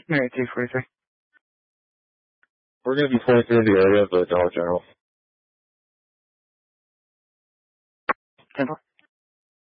Alright, 243. We're going to be flying through the area of the Dollar General. 10-4.